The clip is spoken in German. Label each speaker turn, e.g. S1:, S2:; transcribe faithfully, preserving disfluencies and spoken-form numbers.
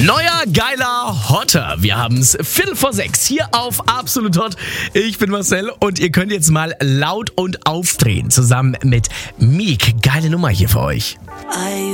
S1: Neuer, geiler Hotter. Wir haben's Viertel vor sechs hier auf Absolut Hot. Ich bin Marcel und ihr könnt jetzt mal laut und aufdrehen zusammen mit Meek. Geile Nummer hier für euch.